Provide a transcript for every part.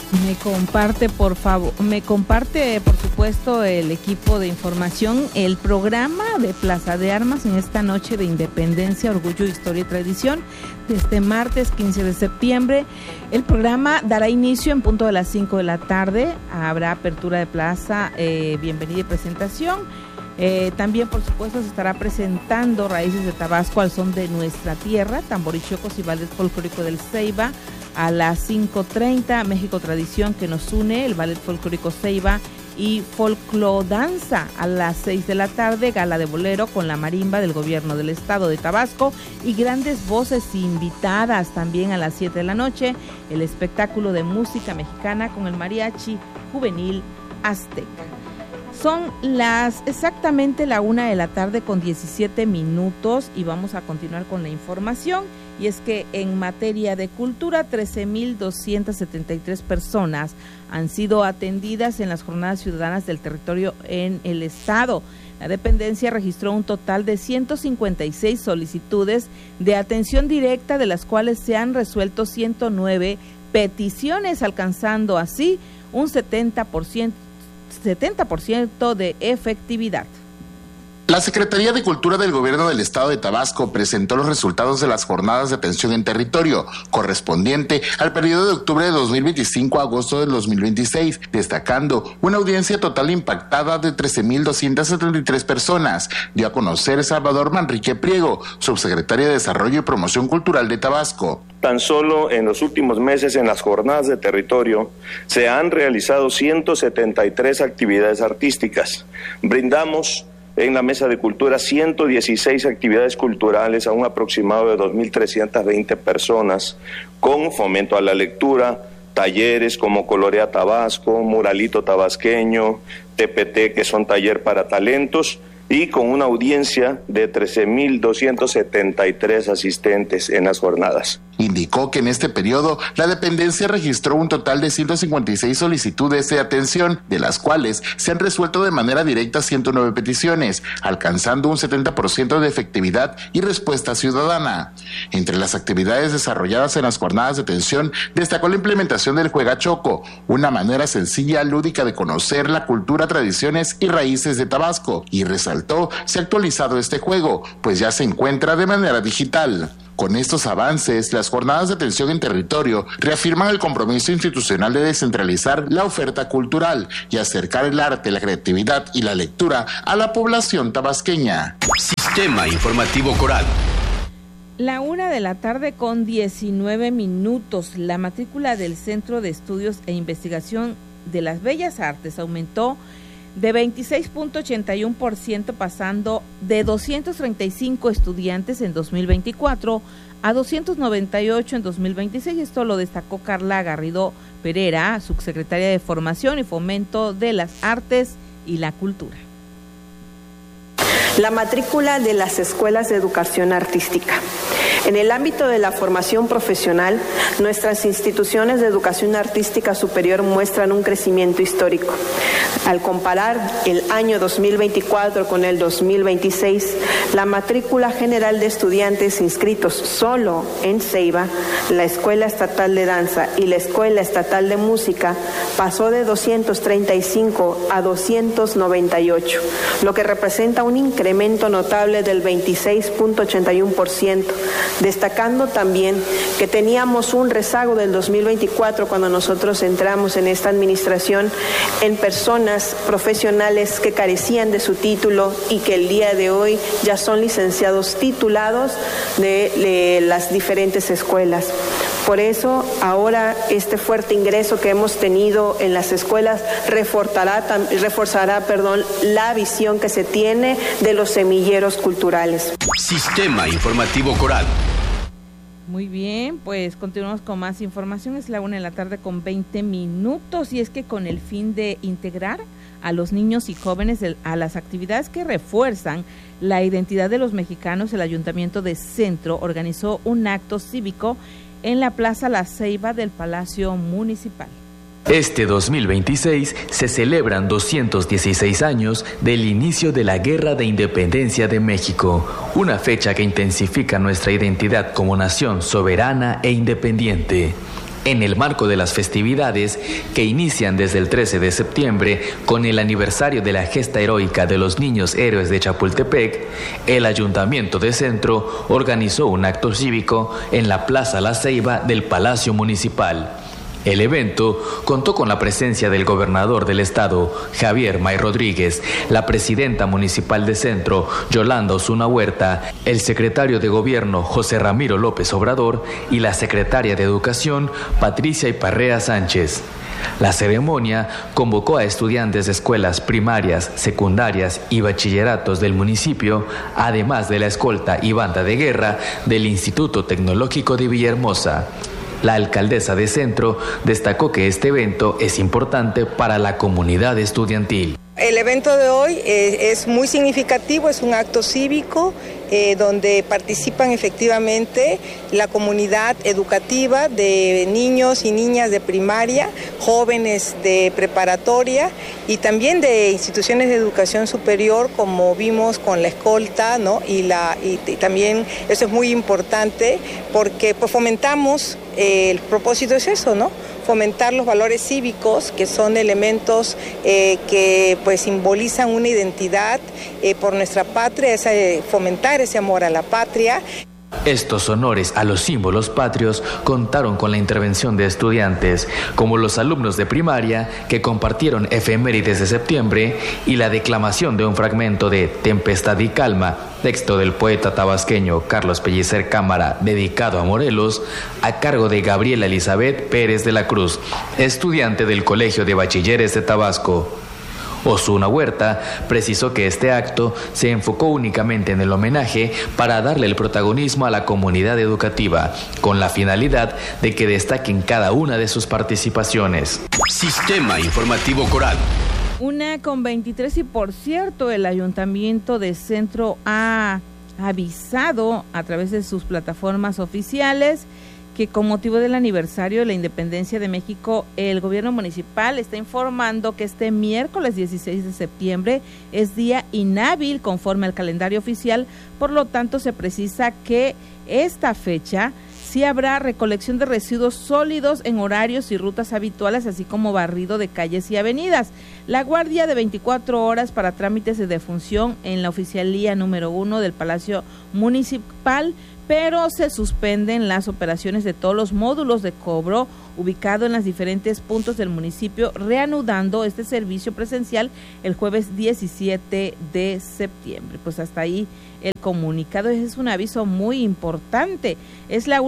Me comparte, por supuesto, el equipo de información, el programa de Plaza de Armas en esta noche de Independencia, Orgullo, Historia y Tradición, de este martes 15 de septiembre. El programa dará inicio en punto de las 5 de la tarde, habrá apertura de plaza, bienvenida y presentación. También, por supuesto, se estará presentando Raíces de Tabasco al son de nuestra tierra, tamborichocos y ballet folclórico del Ceiba. A las 5:30, México Tradición que nos une, el ballet folclórico Ceiba y folclodanza. A las 6 de la tarde, gala de bolero con la marimba del gobierno del estado de Tabasco y grandes voces invitadas. También a las 7 de la noche, el espectáculo de música mexicana con el mariachi juvenil azteca. Son exactamente la 1:00 con 17 minutos y vamos a continuar con la información. Y es que en materia de cultura, 13,273 personas han sido atendidas en las jornadas ciudadanas del territorio en el estado. La dependencia registró un total de 156 solicitudes de atención directa, de las cuales se han resuelto 109 peticiones, alcanzando así un 70% de efectividad. La Secretaría de Cultura del Gobierno del Estado de Tabasco presentó los resultados de las jornadas de atención en territorio, correspondiente al periodo de octubre de 2025 a agosto del 2026, destacando una audiencia total impactada de 13,273 personas, dio a conocer Salvador Manrique Priego, subsecretario de Desarrollo y Promoción Cultural de Tabasco. Tan solo en los últimos meses en las jornadas de territorio se han realizado 173 actividades artísticas. Brindamos en la Mesa de Cultura 116 actividades culturales a un aproximado de 2,320 personas, con fomento a la lectura, talleres como Colorea Tabasco, Muralito Tabasqueño, TPT, que son taller para talentos, y con una audiencia de 13,273 asistentes en las jornadas. Indicó que en este periodo la dependencia registró un total de 156 solicitudes de atención, de las cuales se han resuelto de manera directa 109 peticiones, alcanzando un 70% de efectividad y respuesta ciudadana. Entre las actividades desarrolladas en las jornadas de atención, destacó la implementación del Juega Choco, una manera sencilla, lúdica de conocer la cultura, tradiciones y raíces de Tabasco, y resaltó se ha actualizado este juego, pues ya se encuentra de manera digital. Con estos avances, las jornadas de atención en territorio reafirman el compromiso institucional de descentralizar la oferta cultural y acercar el arte, la creatividad y la lectura a la población tabasqueña. Sistema Informativo Coral. La 1:00 con 19 minutos. La matrícula del Centro de Estudios e Investigación de las Bellas Artes aumentó de 26,81%, pasando de 235 estudiantes en 2024 a 298 en 2026. Esto lo destacó Carla Garrido Pereira, subsecretaria de Formación y Fomento de las Artes y la Cultura. La matrícula de las escuelas de educación artística. En el ámbito de la formación profesional, nuestras instituciones de educación artística superior muestran un crecimiento histórico. Al comparar el año 2024 con el 2026, la matrícula general de estudiantes inscritos solo en Ceiba, la Escuela Estatal de Danza y la Escuela Estatal de Música pasó de 235 a 298, lo que representa un incremento notable del 26,81%, destacando también que teníamos un rezago del 2024 cuando nosotros entramos en esta administración en personas profesionales que carecían de su título y que el día de hoy ya son licenciados titulados de las diferentes escuelas. Por eso, ahora este fuerte ingreso que hemos tenido en las escuelas reforzará la visión que se tiene de los semilleros culturales. Sistema Informativo Coral. Muy bien, pues continuamos con más información. Es la 1:00 con 20 minutos y es que con el fin de integrar a los niños y jóvenes a las actividades que refuerzan la identidad de los mexicanos, el Ayuntamiento de Centro organizó un acto cívico en la Plaza La Ceiba del Palacio Municipal. Este 2026 se celebran 216 años del inicio de la Guerra de Independencia de México, una fecha que intensifica nuestra identidad como nación soberana e independiente. En el marco de las festividades que inician desde el 13 de septiembre con el aniversario de la gesta heroica de los niños héroes de Chapultepec, el Ayuntamiento de Centro organizó un acto cívico en la Plaza La Ceiba del Palacio Municipal. El evento contó con la presencia del gobernador del estado, Javier May Rodríguez, la presidenta municipal de Centro, Yolanda Osuna Huerta, el secretario de Gobierno, José Ramiro López Obrador, y la secretaria de Educación, Patricia Iparrea Sánchez. La ceremonia convocó a estudiantes de escuelas primarias, secundarias y bachilleratos del municipio, además de la escolta y banda de guerra del Instituto Tecnológico de Villahermosa. La alcaldesa de Centro destacó que este evento es importante para la comunidad estudiantil. El evento de hoy es muy significativo, es un acto cívico donde participan efectivamente la comunidad educativa de niños y niñas de primaria, jóvenes de preparatoria y también de instituciones de educación superior, como vimos con la escolta, ¿no? Y también eso es muy importante porque pues, fomentamos, el propósito es eso, ¿no? Fomentar los valores cívicos, que son elementos que pues simbolizan una identidad por nuestra patria, fomentar ese amor a la patria. Estos honores a los símbolos patrios contaron con la intervención de estudiantes, como los alumnos de primaria que compartieron efemérides de septiembre y la declamación de un fragmento de Tempestad y Calma, texto del poeta tabasqueño Carlos Pellicer Cámara, dedicado a Morelos, a cargo de Gabriela Elizabeth Pérez de la Cruz, estudiante del Colegio de Bachilleres de Tabasco. Osuna Huerta precisó que este acto se enfocó únicamente en el homenaje para darle el protagonismo a la comunidad educativa, con la finalidad de que destaquen cada una de sus participaciones. Sistema Informativo Coral. 1:23 y por cierto, el Ayuntamiento de Centro ha avisado a través de sus plataformas oficiales que con motivo del aniversario de la independencia de México, el gobierno municipal está informando que este miércoles 16 de septiembre es día inhábil conforme al calendario oficial, por lo tanto se precisa que esta fecha sí habrá recolección de residuos sólidos en horarios y rutas habituales, así como barrido de calles y avenidas. La guardia de 24 horas para trámites de defunción en la oficialía número 1 del Palacio Municipal, pero se suspenden las operaciones de todos los módulos de cobro ubicado en los diferentes puntos del municipio, reanudando este servicio presencial el jueves 17 de septiembre. Pues hasta ahí el comunicado, es un aviso muy importante. Es la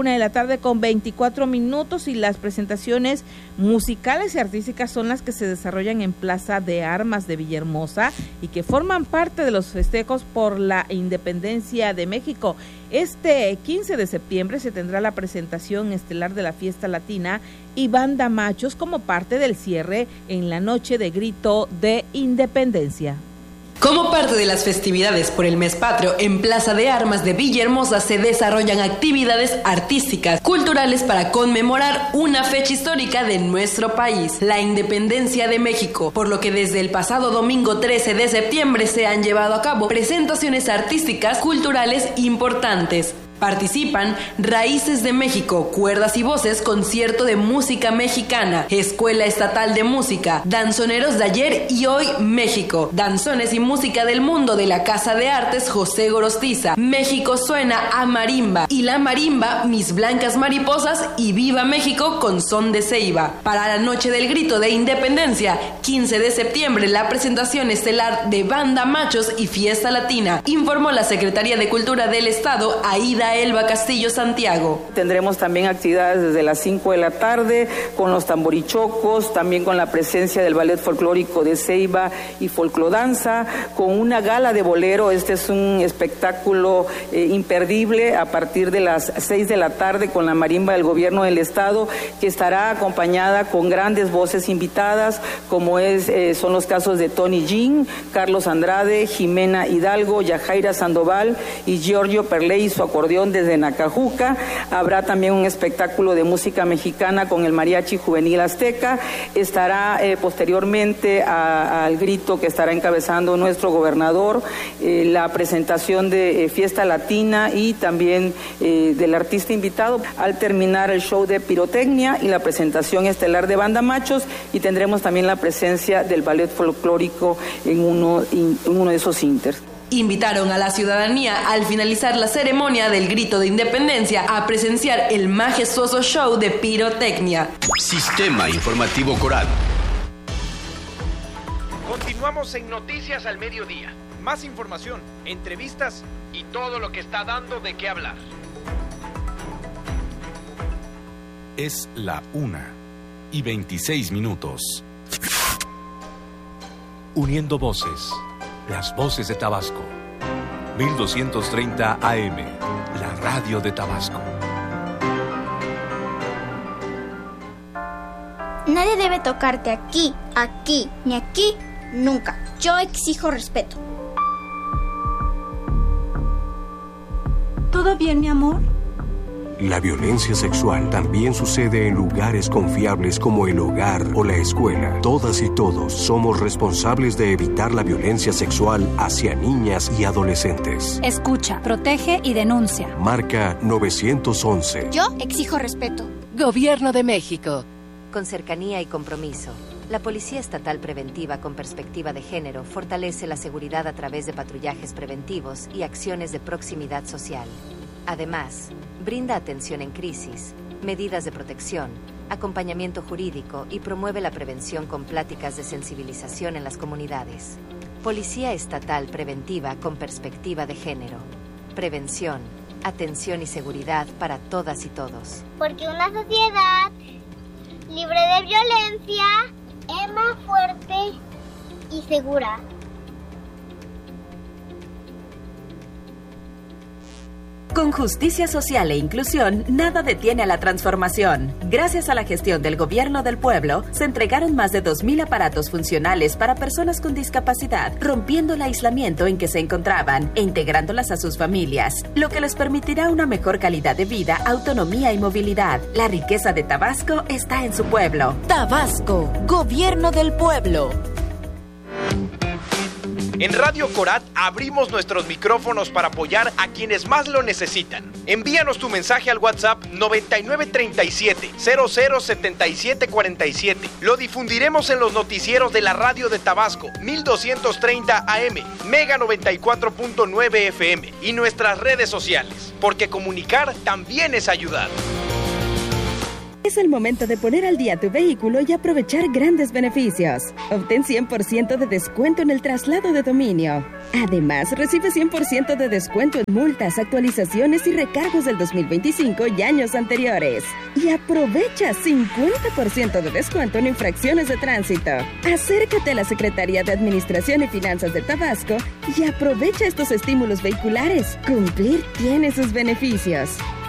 1:24 p.m. y las presentaciones musicales y artísticas son las que se desarrollan en Plaza de Armas de Villahermosa y que forman parte de los festejos por la independencia de México. Este 15 de septiembre se tendrá la presentación estelar de la Fiesta Latina y Banda Machos como parte del cierre en la noche de Grito de Independencia. Como parte de las festividades por el mes patrio, en Plaza de Armas de Villahermosa se desarrollan actividades artísticas, culturales para conmemorar una fecha histórica de nuestro país, la independencia de México, por lo que desde el pasado domingo 13 de septiembre se han llevado a cabo presentaciones artísticas, culturales importantes. Participan Raíces de México, Cuerdas y Voces, concierto de música mexicana, Escuela Estatal de Música, Danzoneros de Ayer y Hoy México, Danzones y Música del Mundo de la Casa de Artes José Gorostiza, México Suena a Marimba y la Marimba Mis Blancas Mariposas y Viva México con Son de Ceiba. Para la noche del Grito de Independencia, 15 de septiembre, la presentación estelar de Banda Machos y Fiesta Latina, informó la Secretaría de Cultura del Estado, Aida Elba Castillo Santiago. Tendremos también actividades desde las 5 de la tarde con los tamborichocos, también con la presencia del Ballet Folclórico de Ceiba y Folclodanza, con una gala de bolero. Este es un espectáculo imperdible a partir de las 6 de la tarde con la marimba del gobierno del estado, que estará acompañada con grandes voces invitadas, como son los casos de Tony Jean, Carlos Andrade, Jimena Hidalgo, Yajaira Sandoval y Giorgio Perley y su acordeón acordeón desde Nacajuca. Habrá también un espectáculo de música mexicana con el Mariachi Juvenil Azteca. Estará posteriormente al grito que estará encabezando nuestro gobernador, la presentación de Fiesta Latina y también del artista invitado. Al terminar el show de pirotecnia y la presentación estelar de Banda Machos, y tendremos también la presencia del ballet folclórico en uno de esos inters. Invitaron a la ciudadanía al finalizar la ceremonia del grito de independencia a presenciar el majestuoso show de pirotecnia. Sistema Informativo Coral. Continuamos en Noticias al Mediodía. Más información, entrevistas y todo lo que está dando de qué hablar. Es la 1:26. Uniendo voces. Las voces de Tabasco. 1230 AM. La radio de Tabasco. Nadie debe tocarte aquí, ni aquí, nunca. Yo exijo respeto. ¿Todo bien, mi amor? La violencia sexual también sucede en lugares confiables como el hogar o la escuela. Todas y todos somos responsables de evitar la violencia sexual hacia niñas y adolescentes. Escucha, protege y denuncia. Marca 911. Yo exijo respeto. Gobierno de México. Con cercanía y compromiso, la Policía Estatal Preventiva con Perspectiva de Género fortalece la seguridad a través de patrullajes preventivos y acciones de proximidad social. Además, brinda atención en crisis, medidas de protección, acompañamiento jurídico y promueve la prevención con pláticas de sensibilización en las comunidades. Policía Estatal Preventiva con Perspectiva de Género. Prevención, atención y seguridad para todas y todos. Porque una sociedad libre de violencia es más fuerte y segura. Con justicia social e inclusión, nada detiene a la transformación. Gracias a la gestión del Gobierno del Pueblo, se entregaron más de 2,000 aparatos funcionales para personas con discapacidad, rompiendo el aislamiento en que se encontraban e integrándolas a sus familias, lo que les permitirá una mejor calidad de vida, autonomía y movilidad. La riqueza de Tabasco está en su pueblo. Tabasco, Gobierno del Pueblo. En Radio Corat abrimos nuestros micrófonos para apoyar a quienes más lo necesitan. Envíanos tu mensaje al WhatsApp 9937-007747. Lo difundiremos en los noticieros de la radio de Tabasco, 1230 AM, Mega 94.9 FM y nuestras redes sociales, porque comunicar también es ayudar. Es el momento de poner al día tu vehículo y aprovechar grandes beneficios. Obtén 100% de descuento en el traslado de dominio. Además, recibe 100% de descuento en multas, actualizaciones y recargos del 2025 y años anteriores. Y aprovecha 50% de descuento en infracciones de tránsito. Acércate a la Secretaría de Administración y Finanzas de Tabasco y aprovecha estos estímulos vehiculares. Cumplir tiene sus beneficios.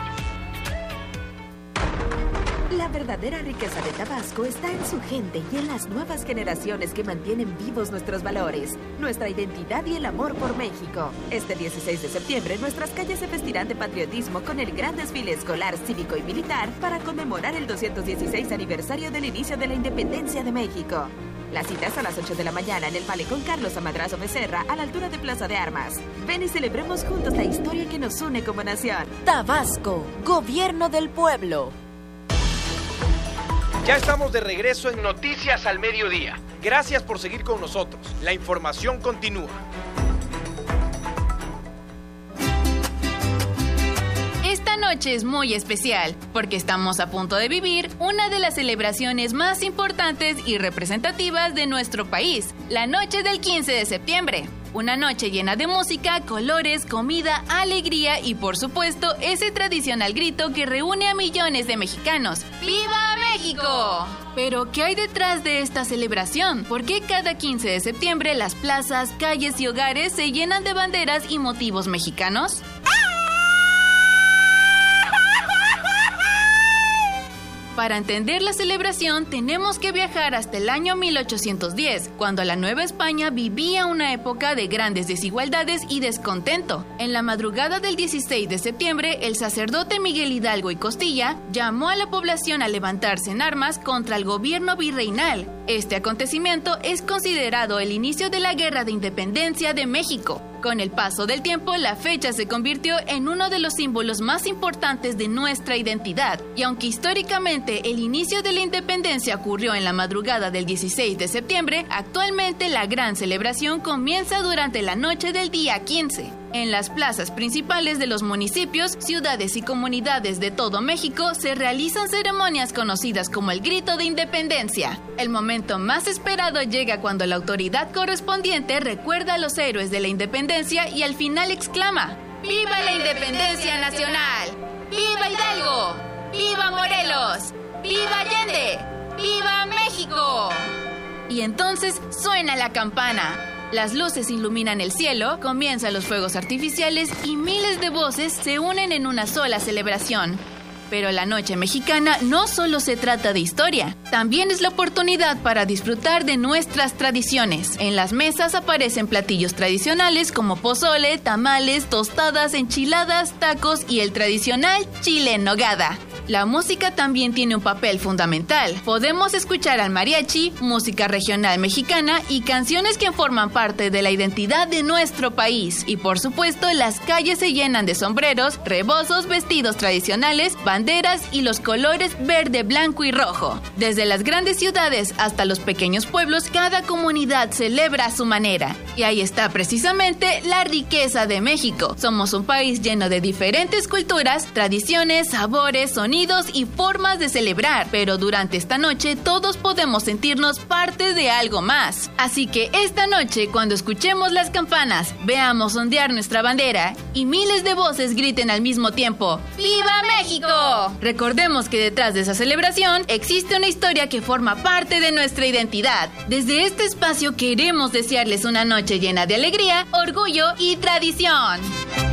La verdadera riqueza de Tabasco está en su gente y en las nuevas generaciones que mantienen vivos nuestros valores, nuestra identidad y el amor por México. Este 16 de septiembre nuestras calles se vestirán de patriotismo con el gran desfile escolar, cívico y militar para conmemorar el 216 aniversario del inicio de la independencia de México. La cita es a las 8 de la mañana en el Malecón Carlos Amadrazo Becerra, a la altura de Plaza de Armas. Ven y celebremos juntos la historia que nos une como nación. Tabasco, Gobierno del Pueblo. Ya estamos de regreso en Noticias al Mediodía. Gracias por seguir con nosotros. La información continúa. Esta noche es muy especial porque estamos a punto de vivir una de las celebraciones más importantes y representativas de nuestro país, la noche del 15 de septiembre. Una noche llena de música, colores, comida, alegría y, por supuesto, ese tradicional grito que reúne a millones de mexicanos. ¡Viva México! Pero, ¿qué hay detrás de esta celebración? ¿Por qué cada 15 de septiembre las plazas, calles y hogares se llenan de banderas y motivos mexicanos? Para entender la celebración tenemos que viajar hasta el año 1810, cuando la Nueva España vivía una época de grandes desigualdades y descontento. En la madrugada del 16 de septiembre, el sacerdote Miguel Hidalgo y Costilla llamó a la población a levantarse en armas contra el gobierno virreinal. Este acontecimiento es considerado el inicio de la Guerra de Independencia de México. Con el paso del tiempo, la fecha se convirtió en uno de los símbolos más importantes de nuestra identidad. Y aunque históricamente el inicio de la independencia ocurrió en la madrugada del 16 de septiembre, actualmente la gran celebración comienza durante la noche del día 15. En las plazas principales de los municipios, ciudades y comunidades de todo México se realizan ceremonias conocidas como el Grito de Independencia. El momento más esperado llega cuando la autoridad correspondiente recuerda a los héroes de la independencia y al final exclama: ¡Viva la Independencia Nacional! ¡Viva Hidalgo! ¡Viva Morelos! ¡Viva Allende! ¡Viva México! Y entonces suena la campana. Las luces iluminan el cielo, comienzan los fuegos artificiales y miles de voces se unen en una sola celebración. Pero la noche mexicana no solo se trata de historia, también es la oportunidad para disfrutar de nuestras tradiciones. En las mesas aparecen platillos tradicionales como pozole, tamales, tostadas, enchiladas, tacos y el tradicional chile en nogada. La música también tiene un papel fundamental. Podemos escuchar al mariachi, música regional mexicana y canciones que forman parte de la identidad de nuestro país. Y por supuesto, las calles se llenan de sombreros, rebozos, vestidos tradicionales, banderas y los colores verde, blanco y rojo. Desde las grandes ciudades hasta los pequeños pueblos, cada comunidad celebra a su manera. Y ahí está precisamente la riqueza de México. Somos un país lleno de diferentes culturas, tradiciones, sabores, sonidos y formas de celebrar, pero durante esta noche todos podemos sentirnos parte de algo más. Así que esta noche, cuando escuchemos las campanas, veamos ondear nuestra bandera y miles de voces griten al mismo tiempo: ¡Viva México! Recordemos que detrás de esa celebración existe una historia que forma parte de nuestra identidad. Desde este espacio queremos desearles una noche llena de alegría, orgullo y tradición.